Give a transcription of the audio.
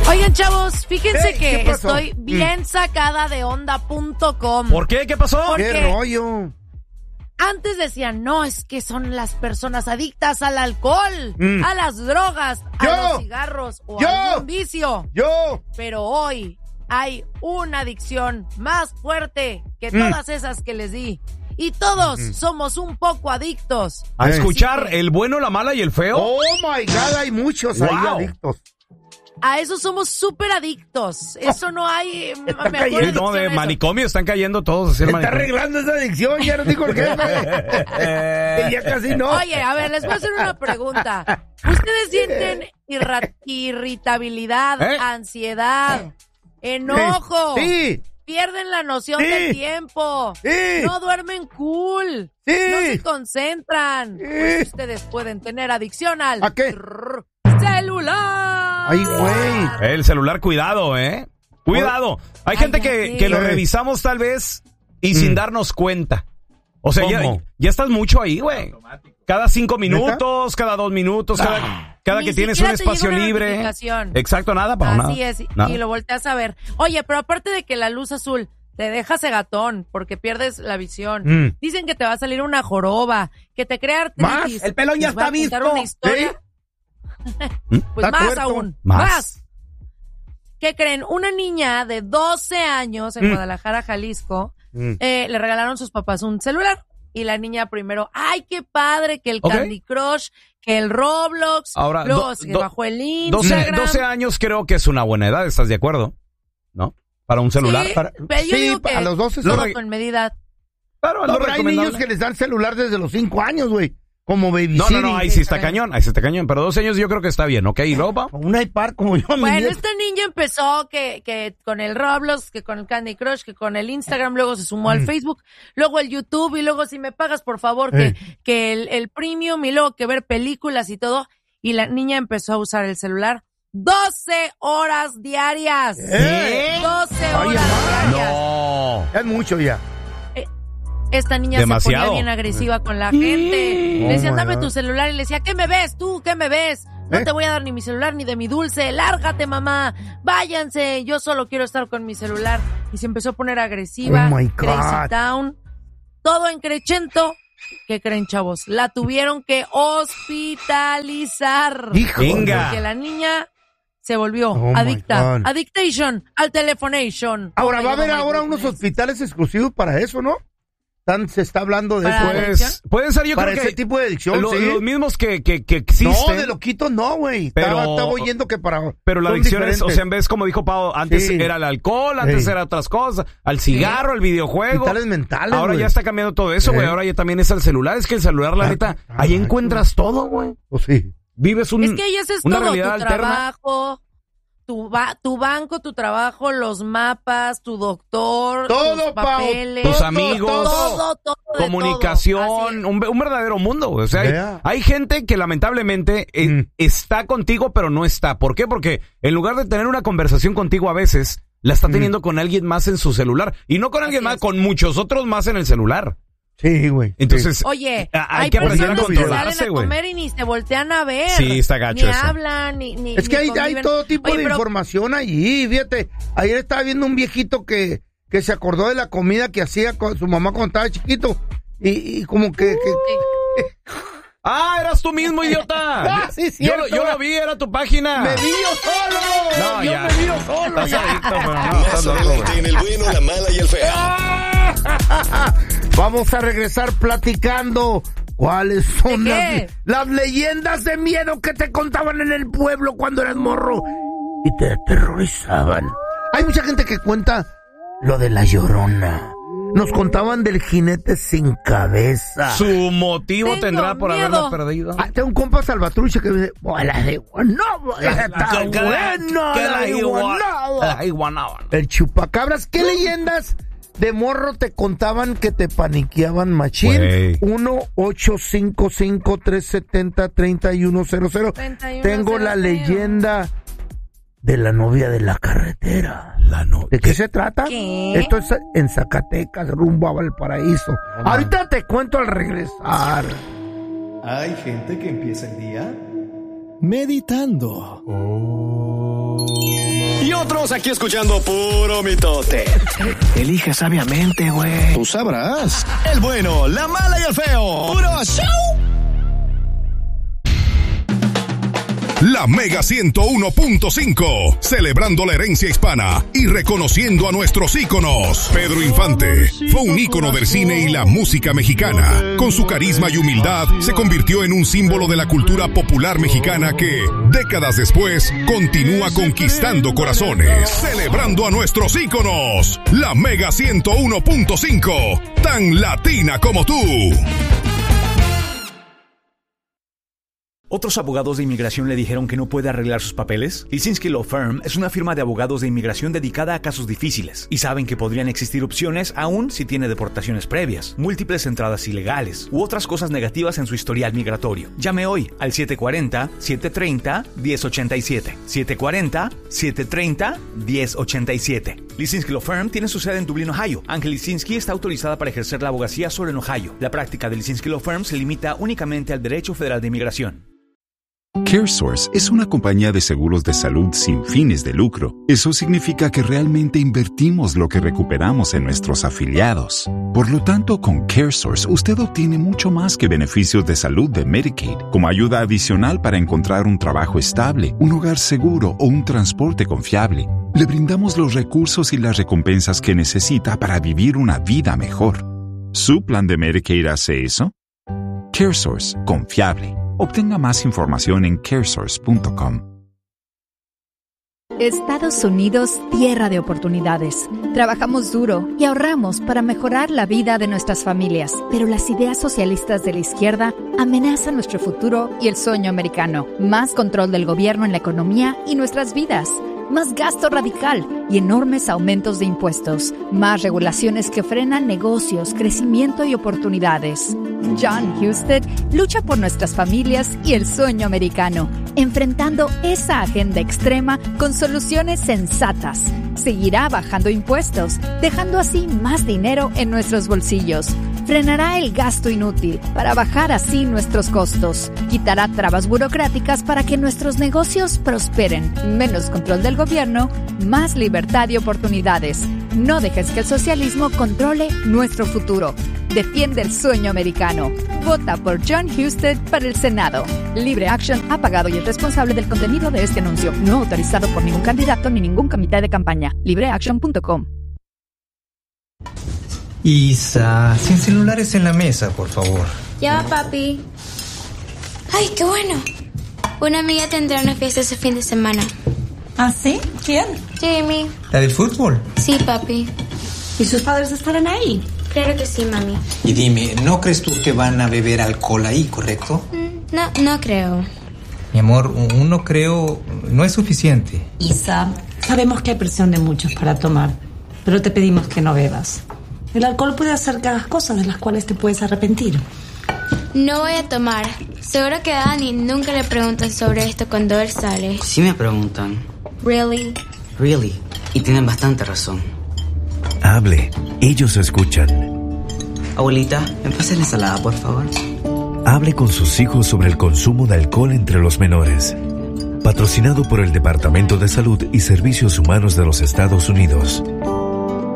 Oigan, chavos, fíjense que estoy bien sacada de onda.com. ¿Por qué? ¿Qué pasó? Porque ¿Qué rollo? antes decían, no, es que son las personas adictas al alcohol, a las drogas, a los cigarros o a algún vicio. Pero hoy hay una adicción más fuerte que todas esas que les di. Y todos somos un poco adictos. ¿A escuchar el bueno, la mala y el feo? Oh my God, hay muchos ahí adictos. A eso somos súper adictos. Eso no hay mejor adicción. No, de manicomio están cayendo todos. Se está arreglando esa adicción, ya no digo el jefe. Ya casi no. Oye, a ver, les voy a hacer una pregunta. ¿Ustedes sienten irritabilidad, ansiedad, enojo? Sí. Pierden la noción del tiempo. No duermen cool. No se concentran. Pues ustedes pueden tener adicción al... ¿A qué? ¡Celular! ¡Ay, güey! El celular, cuidado, Cuidado. Hay gente que lo revisamos tal vez y sin darnos cuenta. O sea, ya estás mucho ahí, güey. Cada 5 minutos, cada 2 minutos, cada que tienes un espacio libre. Exacto, nada para nada. Así es, y lo volteas a ver. Oye, pero aparte de que la luz azul te deja cegatón porque pierdes la visión. Dicen que te va a salir una joroba, que te crea artritis. ¿Más? El pelón ya está visto. Una historia. Pues está más tuerto. aún. Más. ¿Qué creen? Una niña de 12 años en Guadalajara, Jalisco, le regalaron sus papás un celular. Y la niña primero, ¡ay, qué padre! Que el Candy Crush, que el Roblox. Ahora, luego se bajó el Instagram. 12 años creo que es una buena edad, ¿estás de acuerdo? ¿No? Para un celular. Sí, pero yo digo que a los 12 todo con medida. Claro, no, pero hay niños que les dan celular desde los 5 años, güey. Como babysitter. No, ahí sí está cañón, Pero 12 años yo creo que está bien, ¿ok? ¿Y luego? Un iPad como yo. Bueno, esta niña empezó que con el Roblox, que con el Candy Crush, que con el Instagram, luego se sumó al Facebook, luego el YouTube, y luego si me pagas, por favor, que el Premium, y luego que ver películas y todo. Y la niña empezó a usar el celular 12 horas diarias. 12 horas diarias. No. Es mucho ya. Esta niña se ponía bien agresiva con la gente. Le decían, dame tu celular. Y le decía, ¿qué me ves tú? ¿Qué me ves? No te voy a dar ni mi celular ni de mi dulce. Lárgate, mamá. Váyanse. Yo solo quiero estar con mi celular. Y se empezó a poner agresiva. Oh my God. Crazy Town. Todo en crecento. ¿Qué creen, chavos? La tuvieron que hospitalizar. Venga. Porque la niña se volvió adicta. Adictation al telefonation. Ahora va a haber ahora unos hospitales exclusivos para eso, ¿no? Se está hablando de eso. Pues, pueden ser, yo para creo ese que tipo de adicción, los mismos que existen. No, de loquito no, güey. Estaba oyendo que para... Pero la adicción es, o sea, en vez, como dijo Pau, antes era el alcohol, antes era otras cosas, al cigarro, al videojuego. Hospitales mentales, ahora ya está cambiando todo eso, güey. Ahora ya también es el celular. Es que el celular, la neta, ahí encuentras todo, güey. Pues sí. Vives es que ahí haces una todo, realidad tu alterna. Trabajo, tu banco, tu trabajo, los mapas, tu doctor, todo, tus papeles, tus amigos, todo comunicación, un verdadero mundo. O sea, hay gente que lamentablemente está contigo, pero no está. ¿Por qué? Porque en lugar de tener una conversación contigo a veces, la está teniendo con alguien más en su celular. Y no con alguien más, con muchos otros más en el celular. Sí, güey. Entonces, oye, hay que aprender a controlarse, salen a comer y ni se voltean a ver. Sí, está gacho ni eso. Hablan, ni es que hay todo tipo de pero... información allí, fíjate. Ayer estaba viendo un viejito que se acordó de la comida que hacía con su mamá cuando estaba chiquito. Y como que... ¡Ah, eras tú mismo, idiota! Sí, yo lo vi, era tu página. ¡Me vi yo solo! No, yo me vi yo solo. Estás adicto, pero no, Más estás loco, adelante en el bueno, la mala y el feo. Vamos a regresar platicando cuáles son las leyendas de miedo que te contaban en el pueblo cuando eras morro y te aterrorizaban. Hay mucha gente que cuenta lo de la Llorona. Nos contaban del jinete sin cabeza. Su motivo tendrá por haberla perdido. Tengo un compa Salvatrucha que me dice, ¡la de Guanaba! ¡Está buena! El chupacabras. ¿Qué leyendas de morro te contaban que te paniqueaban machín? 1-855-370-3100. Tengo la leyenda de la novia de la carretera. ¿De qué se trata? ¿Qué? Esto es en Zacatecas, rumbo a Valparaíso. Ahorita te cuento al regresar. Hay gente que empieza el día meditando. nosotros aquí escuchando puro mitote. Elige sabiamente, güey. Tú sabrás. El bueno, la mala y el feo. ¡Puro show! La Mega 101.5, celebrando la herencia hispana y reconociendo a nuestros íconos. Pedro Infante fue un ícono del cine y la música mexicana. Con su carisma y humildad, se convirtió en un símbolo de la cultura popular mexicana que, décadas después, continúa conquistando corazones. Celebrando a nuestros íconos. La Mega 101.5, tan latina como tú. ¿Otros abogados de inmigración le dijeron que no puede arreglar sus papeles? Lisinski Law Firm es una firma de abogados de inmigración dedicada a casos difíciles y saben que podrían existir opciones aún si tiene deportaciones previas, múltiples entradas ilegales u otras cosas negativas en su historial migratorio. Llame hoy al 740-730-1087. 740-730-1087. Lisinski Law Firm tiene su sede en Dublín, Ohio. Ángel Lisinski está autorizada para ejercer la abogacía solo en Ohio. La práctica de Lisinski Law Firm se limita únicamente al derecho federal de inmigración. CareSource es una compañía de seguros de salud sin fines de lucro. Eso significa que realmente invertimos lo que recuperamos en nuestros afiliados. Por lo tanto, con CareSource usted obtiene mucho más que beneficios de salud de Medicaid, como ayuda adicional para encontrar un trabajo estable, un hogar seguro o un transporte confiable. Le brindamos los recursos y las recompensas que necesita para vivir una vida mejor. ¿Su plan de Medicaid hace eso? CareSource, confiable. Obtenga más información en caresource.com. Estados Unidos, tierra de oportunidades. Trabajamos duro y ahorramos para mejorar la vida de nuestras familias, pero las ideas socialistas de la izquierda amenazan nuestro futuro y el sueño americano. Más control del gobierno en la economía y nuestras vidas. Más gasto radical y enormes aumentos de impuestos. Más regulaciones que frenan negocios, crecimiento y oportunidades. John Husted lucha por nuestras familias y el sueño americano, enfrentando esa agenda extrema con soluciones sensatas. Seguirá bajando impuestos, dejando así más dinero en nuestros bolsillos. Frenará el gasto inútil para bajar así nuestros costos. Quitará trabas burocráticas para que nuestros negocios prosperen. Menos control del gobierno, más libertad y oportunidades. No dejes que el socialismo controle nuestro futuro. Defiende el sueño americano. Vota por John Husted para el Senado. Libre Action ha pagado y es responsable del contenido de este anuncio. No autorizado por ningún candidato ni ningún comité de campaña. LibreAction.com. Isa, sin celulares en la mesa, por favor. Ya va, papi. ¡Ay, qué bueno! Una amiga tendrá una fiesta ese fin de semana. ¿Ah, sí? ¿Quién? Jamie. ¿La del fútbol? Sí, papi. ¿Y sus padres estarán ahí? Claro que sí, mami. Y dime, ¿no crees tú que van a beber alcohol ahí, correcto? No creo. Mi amor, un no creo no es suficiente. Isa, sabemos que hay presión de muchos para tomar, pero te pedimos que no bebas. El alcohol puede hacer que hagas cosas de las cuales te puedes arrepentir. No voy a tomar. Seguro que a Dani nunca le preguntan sobre esto cuando él sale. Sí me preguntan. Really? Really. Y tienen bastante razón. Hable. Ellos escuchan. Abuelita, ¿me pasas la ensalada, por favor? Hable con sus hijos sobre el consumo de alcohol entre los menores. Patrocinado por el Departamento de Salud y Servicios Humanos de los Estados Unidos.